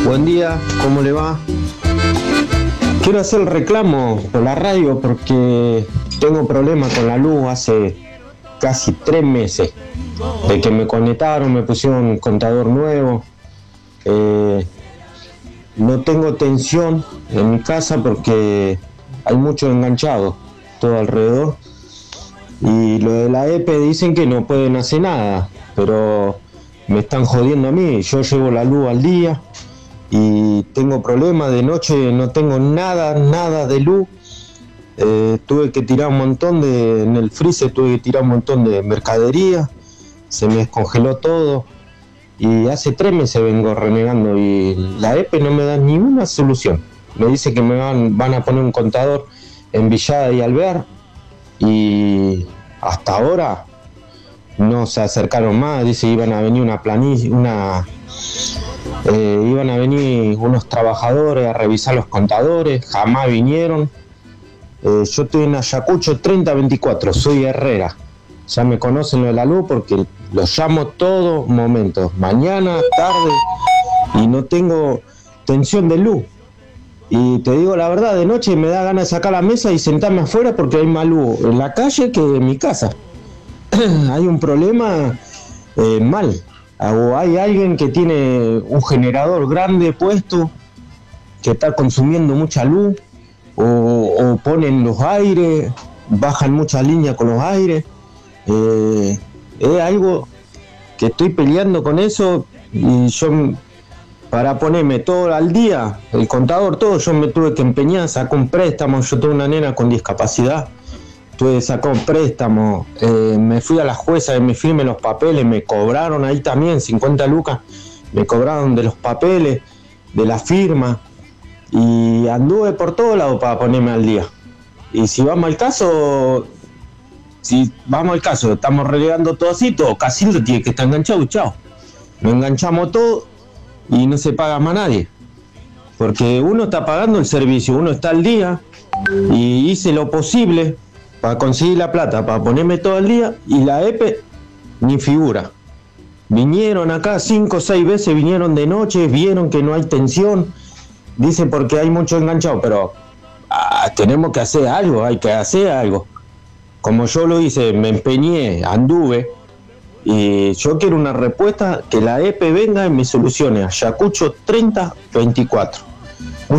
Buen día, ¿cómo le va? Quiero hacer el reclamo por la radio porque tengo problemas con la luz hace casi 3 meses. De que me conectaron, me pusieron un contador nuevo. No tengo tensión en mi casa porque hay muchos enganchados todo alrededor. Y lo de la EPE dicen que no pueden hacer nada, pero me están jodiendo a mí. Yo llevo la luz al día y tengo problemas de noche, no tengo nada de luz. Tuve que tirar un montón en el freezer tuve que tirar un montón de mercadería, se me descongeló todo y hace 3 meses vengo renegando y la EPE no me da ninguna solución. Me dice que me van a poner un contador en Villada y Alvear y hasta ahora no se acercaron más. Dice iban a venir iban a venir unos trabajadores a revisar los contadores, jamás vinieron. Yo estoy en Ayacucho 3024, soy Herrera. Ya me conocen lo de la luz porque los llamo todo momento, mañana, tarde, y no tengo tensión de luz. Y te digo la verdad, de noche me da ganas de sacar la mesa y sentarme afuera porque hay más luz en la calle que en mi casa. Hay un problema mal. O hay alguien que tiene un generador grande puesto que está consumiendo mucha luz, o ponen los aires, bajan muchas líneas con los aires. Es algo que estoy peleando con eso y yo, para ponerme todo al día, el contador, todo, yo me tuve que empeñar, sacar un préstamo. Yo tengo una nena con discapacidad, tuve que sacar un préstamo, me fui a la jueza que me firme los papeles, me cobraron ahí también 50 lucas, me cobraron de los papeles, de la firma, y anduve por todos lados para ponerme al día. Y si vamos al caso, estamos relegando todo así, todo Casildo tiene que estar enganchado y chao. Nos enganchamos todo y no se paga más nadie. Porque uno está pagando el servicio, uno está al día y hice lo posible para conseguir la plata, para ponerme todo el día, y la EPE ni figura. Vinieron acá 5 o 6 veces, vinieron de noche, vieron que no hay tensión, dicen porque hay mucho enganchado, pero tenemos que hacer algo, hay que hacer algo. Como yo lo hice, me empeñé, anduve, y yo quiero una respuesta, que la EPE venga y me solucione. Ayacucho 3024.